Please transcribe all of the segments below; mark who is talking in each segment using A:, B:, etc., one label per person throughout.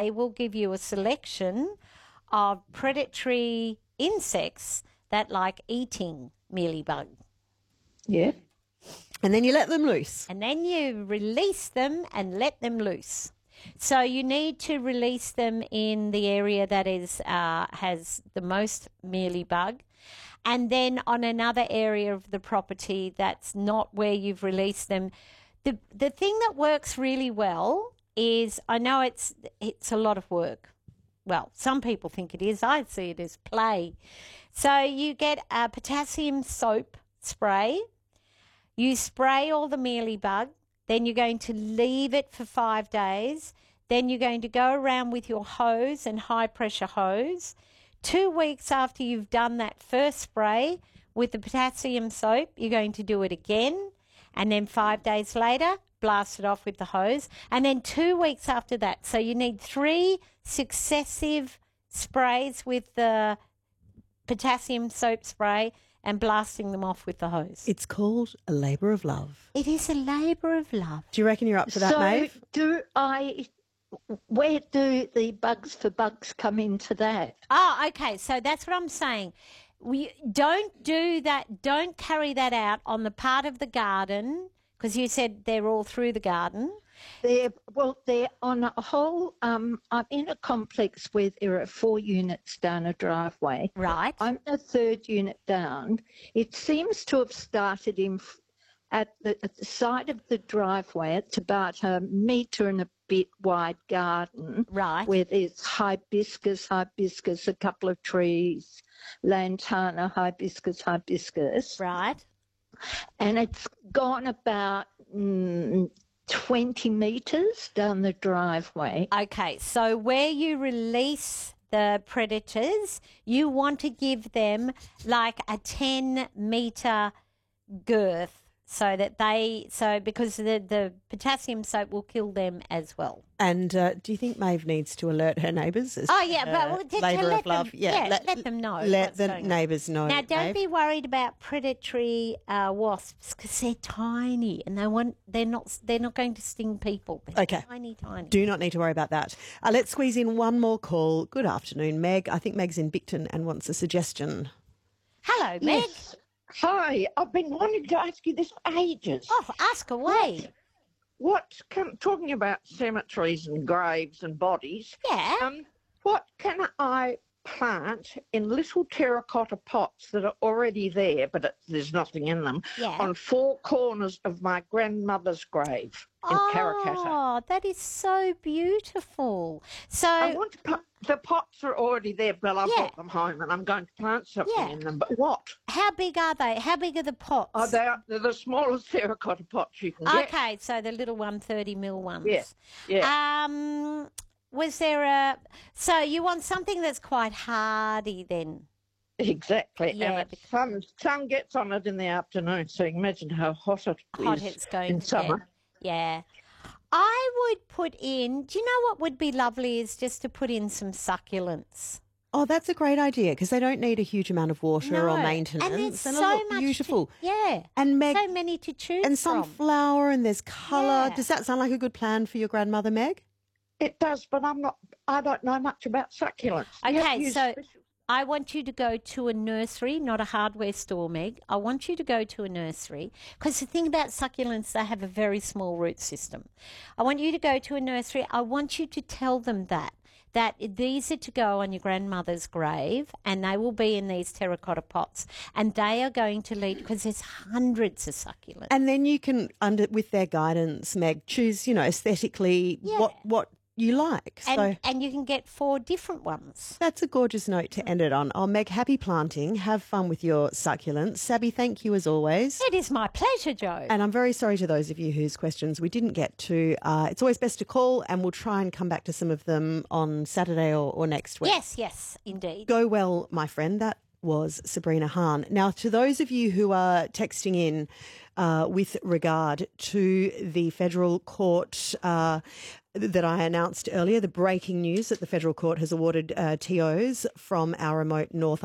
A: they will give you a selection of predatory insects that like eating mealybug.
B: Yeah.
C: And then you let them loose.
A: And then you release them and let them loose. So you need to release them in the area that is has the most mealybug, and then on another area of the property that's not where you've released them. The thing that works really well is, I know it's a lot of work. Well, some people think it is. I see it as play. So you get a potassium soap spray. You spray all the mealybug. Then you're going to leave it for 5 days. Then you're going to go around with your hose and high-pressure hose. 2 weeks after you've done that first spray with the potassium soap, you're going to do it again. And then 5 days later, blast it off with the hose. And then 2 weeks after that. So you need 3 successive sprays with the potassium soap spray and blasting them off with the hose.
C: It's called a labour of love.
A: It is a labour of love.
C: Do you reckon you're up for that, Maeve?
B: Where do the bugs for bugs come into that?
A: Oh, okay. So that's what I'm saying. We don't do that. Don't carry that out on the part of the garden, because you said they're all through the garden.
B: They're on a whole. I'm in a complex where there are 4 units down a driveway.
A: Right.
B: I'm the 3rd unit down. It seems to have started at the side of the driveway. It's about a metre and a bit wide garden.
A: Right.
B: Where there's hibiscus, a couple of trees, lantana, hibiscus.
A: Right.
B: And it's gone about 20 metres down the driveway.
A: Okay, so where you release the predators, you want to give them like a 10-metre girth because the potassium soap will kill them as well.
C: And do you think Maeve needs to alert her neighbours? Labour of love.
A: Let them know.
C: Let the neighbours know.
A: Now, don't
C: Maeve.
A: be worried about predatory wasps, because they're tiny and they're not going to sting people. They're
C: Okay.
A: tiny.
C: Do not need to worry about that. Let's squeeze in one more call. Good afternoon, Meg. I think Meg's in Bicton and wants a suggestion.
A: Hello, Meg.
D: Yes. Hi, I've been wanting to ask you this for ages.
A: Oh, ask away.
D: Talking about cemeteries and graves and bodies.
A: Yeah.
D: What can I plant in little terracotta pots that are already there, but there's nothing in them, on 4 corners of my grandmother's grave in Karrakatta?
A: Oh, that is so beautiful. So
D: I want to put, the pots are already there, but I brought them home and I'm going to plant something in them. But what?
A: How big are they? How big are the pots?
D: Oh, they're the smallest terracotta pots you can get.
A: Okay, so the little 130 ml ones.
D: Yeah.
A: Was there so you want something that's quite hardy then?
D: Exactly.
A: Yeah,
D: and sun gets on it in the afternoon, so you can imagine how hot
A: it's going
D: in
A: to
D: summer.
A: get. Yeah. I would put in, do you know what would be lovely is just to put in some succulents.
C: Oh, that's a great idea, because they don't need a huge amount of water or maintenance.
A: And there's
C: and
A: so
C: they look
A: much
C: beautiful.
A: And
C: Meg,
A: so many to choose
C: and
A: from.
C: sunflower, and there's colour.
A: Yeah.
C: Does that sound like a good plan for your grandmother, Meg?
D: It does, but I don't know much about succulents.
A: Okay, so I want you to go to a nursery, not a hardware store, Meg. I want you to go to a nursery, because the thing about succulents, they have a very small root system. I want you to go to a nursery. I want you to tell them that these are to go on your grandmother's grave, and they will be in these terracotta pots, and they are going to lead, because there's hundreds of succulents.
C: And then you can, with their guidance, Meg, choose, aesthetically what you like.
A: And you can get 4 different ones.
C: That's a gorgeous note to end it on. Oh, Meg, happy planting. Have fun with your succulents. Sabby, thank you as always.
A: It is my pleasure, Jo.
C: And I'm very sorry to those of you whose questions we didn't get to. It's always best to call, and we'll try and come back to some of them on Saturday or next week.
A: Yes, indeed.
C: Go well, my friend. That was Sabrina Hahn. Now, to those of you who are texting in with regard to the federal court that I announced earlier, the breaking news that the federal court has awarded TOs from our remote north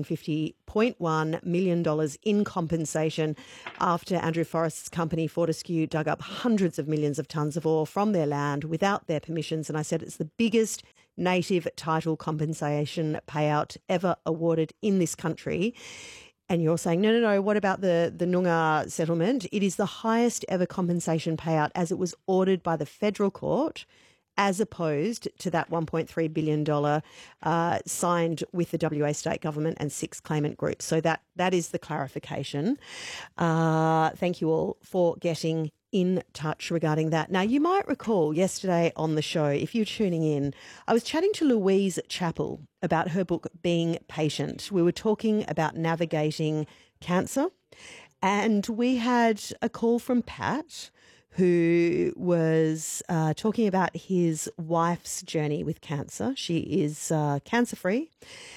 C: $150.1 million in compensation after Andrew Forrest's company Fortescue dug up hundreds of millions of tonnes of ore from their land without their permissions. And I said it's the biggest native title compensation payout ever awarded in this country. And you're saying, no, what about the Noongar settlement? It is the highest ever compensation payout as it was ordered by the federal court, as opposed to that $1.3 billion signed with the WA state government and 6 claimant groups. So that is the clarification. Thank you all for getting in touch regarding that. Now, you might recall yesterday on the show, if you're tuning in, I was chatting to Louise Chappell about her book, Being Patient. We were talking about navigating cancer, and we had a call from Pat, who was talking about his wife's journey with cancer. She is cancer-free.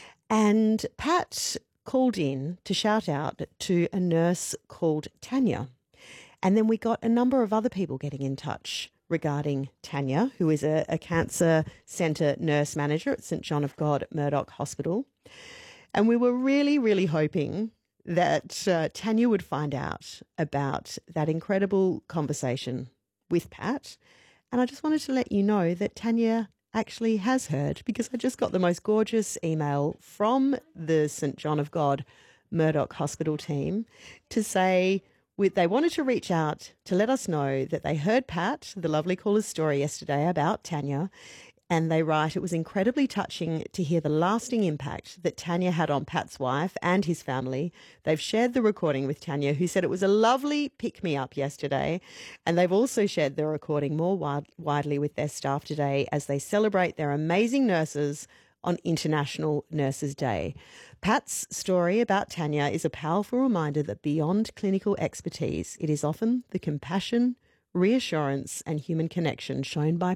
C: And Pat called in to shout out to a nurse called Tanya. And then we got a number of other people getting in touch regarding Tanya, who is a cancer centre nurse manager at St John of God Murdoch Hospital. And we were really, really hoping that Tanya would find out about that incredible conversation with Pat. And I just wanted to let you know that Tanya actually has heard, because I just got the most gorgeous email from the St John of God Murdoch Hospital team to say they wanted to reach out to let us know that they heard Pat, the lovely caller's story yesterday about Tanya. And they write, it was incredibly touching to hear the lasting impact that Tanya had on Pat's wife and his family. They've shared the recording with Tanya, who said it was a lovely pick-me-up yesterday. And they've also shared the recording more widely with their staff today as they celebrate their amazing nurses on International Nurses Day. Pat's story about Tanya is a powerful reminder that beyond clinical expertise, it is often the compassion, reassurance and human connection shown by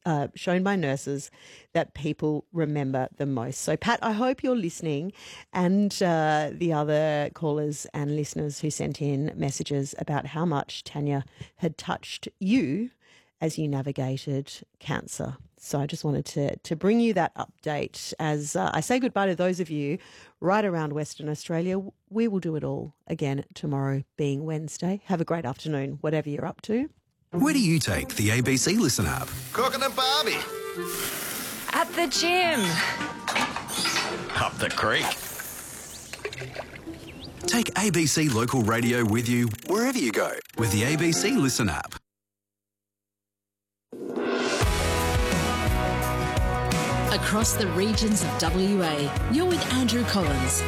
C: nurses that people remember the most. So, Pat, I hope you're listening, and the other callers and listeners who sent in messages about how much Tanya had touched you as you navigated cancer. So I just wanted to bring you that update as I say goodbye to those of you right around Western Australia. We will do it all again tomorrow, being Wednesday. Have a great afternoon, whatever you're up to.
E: Where do you take the ABC Listen app?
F: Cooking at Barbie.
G: At the gym.
F: Up the creek.
E: Take ABC Local Radio with you wherever you go with the ABC Listen app.
H: Across the regions of WA, you're with Andrew Collins.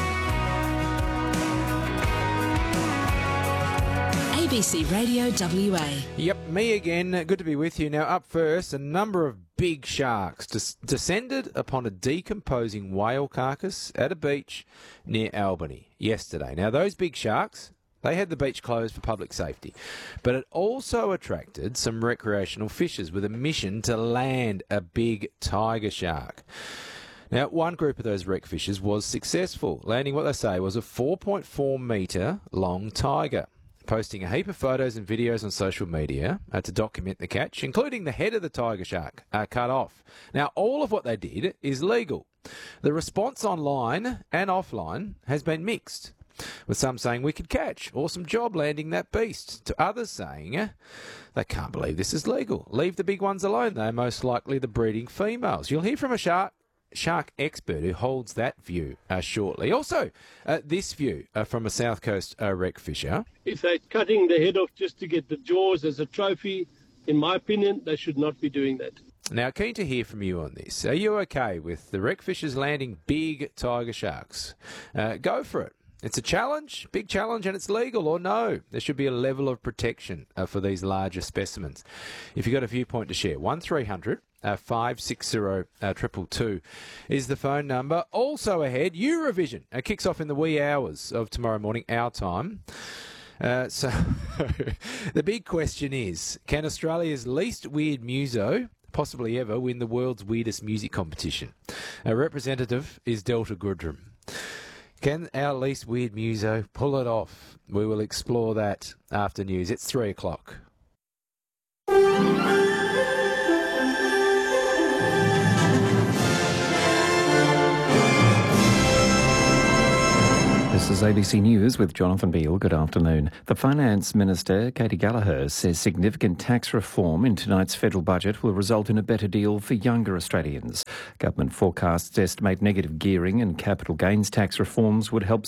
H: ABC Radio WA.
I: Yep, me again. Good to be with you. Now, up first, a number of big sharks descended upon a decomposing whale carcass at a beach near Albany yesterday. Now, those big sharks, they had the beach closed for public safety, but it also attracted some recreational fishers with a mission to land a big tiger shark. Now, one group of those wreck fishers was successful, landing what they say was a 4.4 metre long tiger, posting a heap of photos and videos on social media to document the catch, including the head of the tiger shark cut off. Now, all of what they did is legal. The response online and offline has been mixed, with some saying we could catch, awesome job landing that beast, to others saying they can't believe this is legal. Leave the big ones alone, they're most likely the breeding females. You'll hear from a shark expert who holds that view shortly. Also, this view from a South Coast wreck fisher.
J: If they're cutting the head off just to get the jaws as a trophy, in my opinion, they should not be doing that.
I: Now, keen to hear from you on this. Are you okay with the wreck fishers landing big tiger sharks? Go for it. It's a challenge, big challenge, and it's legal, or no? There should be a level of protection for these larger specimens. If you've got a viewpoint to share, 1300 560 222 is the phone number. Also ahead, Eurovision kicks off in the wee hours of tomorrow morning, our time. So the big question is, can Australia's least weird muso possibly ever win the world's weirdest music competition? A representative is Delta Goodrum. Can our least weird muso pull it off? We will explore that after news. It's 3 o'clock.
K: This is ABC News with Jonathan Beale. Good afternoon. The Finance Minister, Katie Gallagher, says significant tax reform in tonight's federal budget will result in a better deal for younger Australians. Government forecasts estimate negative gearing and capital gains tax reforms would help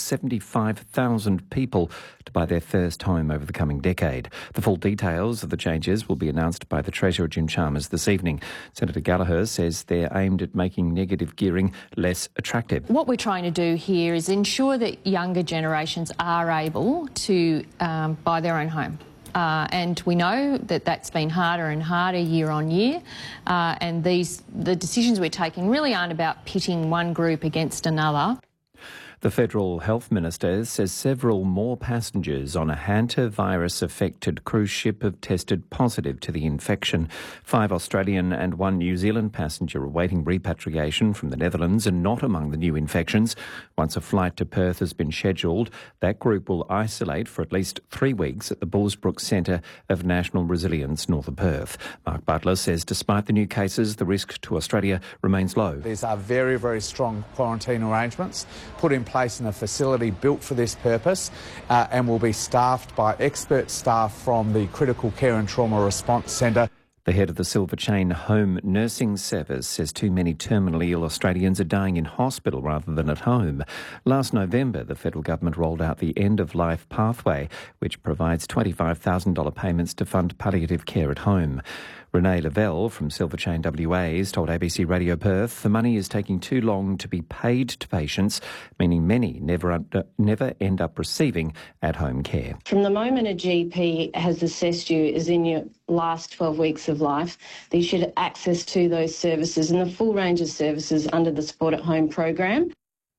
K: 75,000 people to buy their first home over the coming decade. The full details of the changes will be announced by the Treasurer, Jim Chalmers, this evening. Senator Gallagher says they're aimed at making negative gearing less attractive.
L: What we're trying to do here is ensure that younger generations are able to buy their own home. And we know that that's been harder and harder year on year. And the decisions we're taking really aren't about pitting one group against another.
K: The Federal Health Minister says several more passengers on a hantavirus-affected cruise ship have tested positive to the infection. 5 Australian and 1 New Zealand passenger awaiting repatriation from the Netherlands are not among the new infections. Once a flight to Perth has been scheduled, that group will isolate for at least 3 weeks at the Bullsbrook Centre of National Resilience north of Perth. Mark Butler says despite the new cases, the risk to Australia remains low.
M: These are very, very strong quarantine arrangements put in place in a facility built for this purpose and will be staffed by expert staff from the Critical Care and Trauma Response Centre.
K: The head of the Silver Chain Home Nursing Service says too many terminally ill Australians are dying in hospital rather than at home. Last November, the federal government rolled out the End of Life Pathway, which provides $25,000 payments to fund palliative care at home. Renee Lavelle from Silver Chain WA has told ABC Radio Perth the money is taking too long to be paid to patients, meaning many never end up receiving at-home care.
N: From the moment a GP has assessed you as in your last 12 weeks of life, that you should have access to those services and the full range of services under the Support at Home program.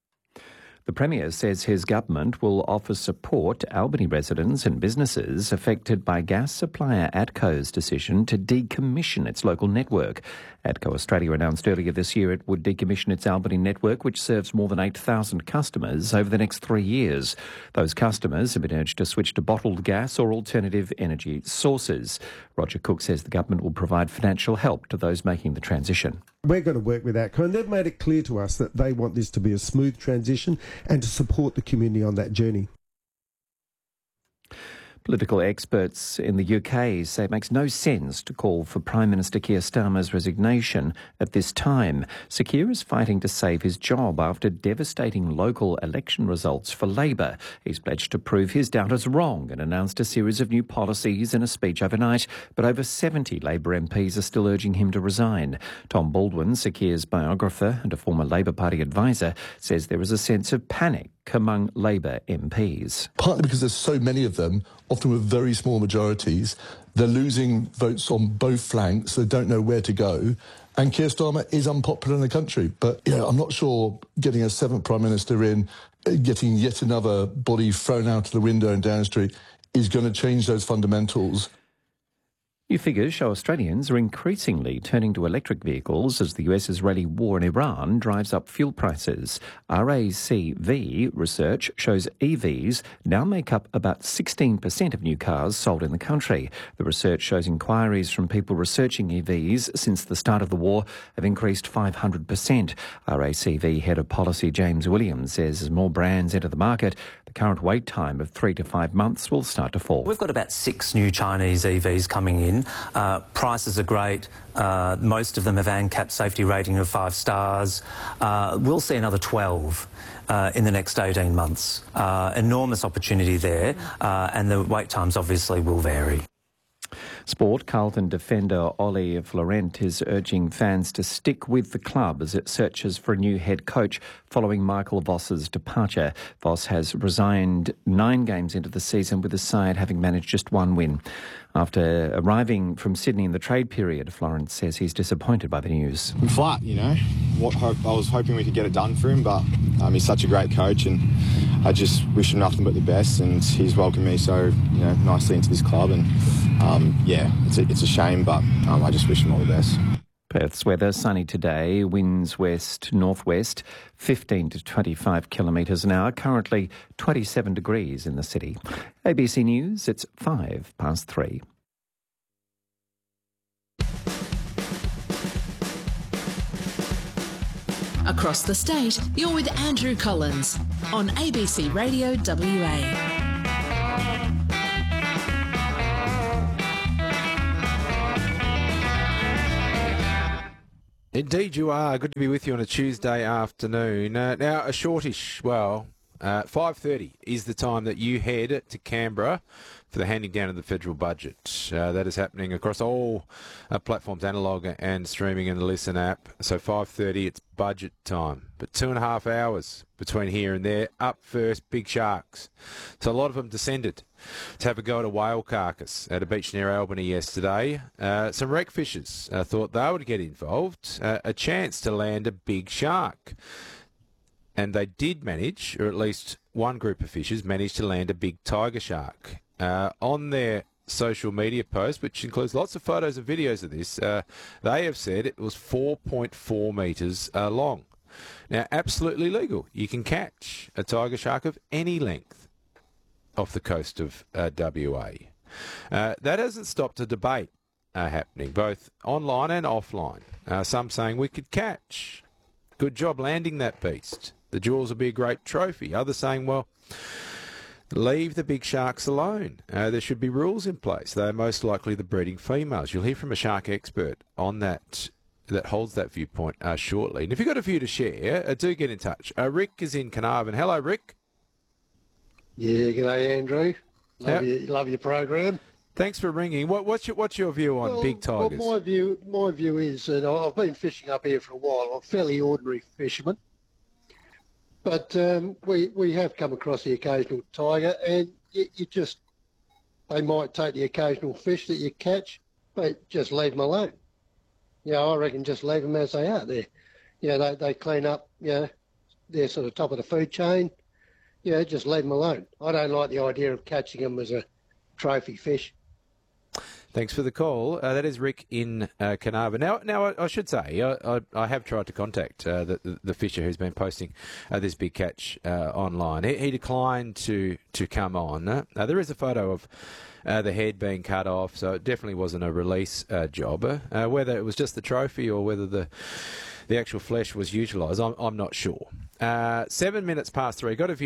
K: The Premier says his government will offer support to Albany residents and businesses affected by gas supplier ATCO's decision to decommission its local network. ATCO Australia announced earlier this year it would decommission its Albany network, which serves more than 8,000 customers, over the next 3 years. Those customers have been urged to switch to bottled gas or alternative energy sources. Roger Cook says the government will provide financial help to those making the transition.
O: We're going to work with ATCO, and they've made it clear to us that they want this to be a smooth transition and to support the community on that journey.
K: Political experts in the UK say it makes no sense to call for Prime Minister Keir Starmer's resignation at this time. Sir Keir is fighting to save his job after devastating local election results for Labor. He's pledged to prove his doubters wrong and announced a series of new policies in a speech overnight, but over 70 Labor MPs are still urging him to resign. Tom Baldwin, Sir Keir's biographer and a former Labor Party advisor, says there is a sense of panic among Labor MPs.
P: Partly because there's so many of them, often with very small majorities. They're losing votes on both flanks. They don't know where to go. And Keir Starmer is unpopular in the country. But, I'm not sure getting a 7th Prime Minister in, getting yet another body thrown out of the window in Downing Street is going to change those fundamentals.
K: New figures show Australians are increasingly turning to electric vehicles as the US-Israeli war in Iran drives up fuel prices. RACV research shows EVs now make up about 16% of new cars sold in the country. The research shows inquiries from people researching EVs since the start of the war have increased 500%. RACV Head of Policy James Williams says as more brands enter the market, the current wait time of 3 to 5 months will start to fall.
Q: We've got about 6 new Chinese EVs coming in. Prices are great. Most of them have ANCAP safety rating of 5 stars. We'll see another 12 in the next 18 months. Enormous opportunity there, and the wait times obviously will vary.
K: Sport, Carlton defender Ollie Florent is urging fans to stick with the club as it searches for a new head coach following Michael Voss's departure. Voss has resigned 9 games into the season with the side having managed just 1 win. After arriving from Sydney in the trade period, Florent says he's disappointed by the news.
R: I'm flat, I was hoping we could get it done for him, but he's such a great coach and I just wish him nothing but the best, and he's welcomed me so nicely into this club, and it's a shame, but I just wish him all the best.
K: Perth's weather, sunny today, winds west-northwest, 15 to 25 kilometres an hour, currently 27 degrees in the city. ABC News, it's 3:05.
H: Across the state, you're with Andrew Collins on ABC Radio WA.
I: Indeed you are. Good to be with you on a Tuesday afternoon. Now, a shortish, 5:30 is the time that you head to Canberra for the handing down of the federal budget. That is happening across all platforms, analogue and streaming and the Listen app. So 5:30, it's budget time. But 2.5 hours between here and there. Up first, big sharks. So a lot of them descended to have a go at a whale carcass at a beach near Albany yesterday. Some wreck fishers thought they would get involved. A chance to land a big shark. And they did manage, or at least one group of fishers managed to land a big tiger shark. On their social media post, which includes lots of photos and videos of this, they have said it was 4.4 metres long. Now, absolutely legal. You can catch a tiger shark of any length off the coast of WA. That hasn't stopped a debate happening, both online and offline. Some saying we could catch. Good job landing that beast. The Jaws will be a great trophy. Others saying, well, leave the big sharks alone. There should be rules in place. They are most likely the breeding females. You'll hear from a shark expert on that holds that viewpoint shortly. And if you've got a view to share, do get in touch. Rick is in Carnarvon. Hello, Rick.
S: Yeah, g'day, Andrew. Love your program.
I: Thanks for ringing. What's your view on big tigers?
S: Well, my view is that I've been fishing up here for a while. I'm a fairly ordinary fisherman, but we have come across the occasional tiger, and they might take the occasional fish that you catch, but just leave them alone. I reckon just leave them as they are. They clean up. They're sort of top of the food chain. Just leave them alone. I don't like the idea of catching them as a trophy fish.
I: Thanks for the call. That is Rick in Carnarvon. Now, I should say, I have tried to contact the fisher who's been posting this big catch online. He declined to come on. There is a photo of the head being cut off, so it definitely wasn't a release job. Whether it was just the trophy or whether the actual flesh was utilised, I'm not sure. 7 minutes past 3. Got a view.